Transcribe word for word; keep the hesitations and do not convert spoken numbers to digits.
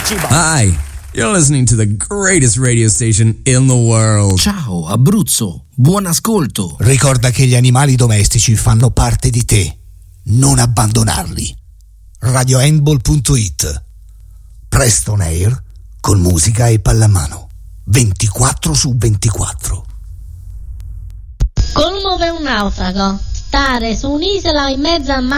Hi, you're listening to the greatest radio station in the world. Ciao Abruzzo, buon ascolto. Ricorda che gli animali domestici fanno parte di te. Non abbandonarli. radio handball punto it. Preston Air con musica e pallamano. ventiquattro su ventiquattro. Colmo per un naufrago. Stare su un'isola in mezzo al mare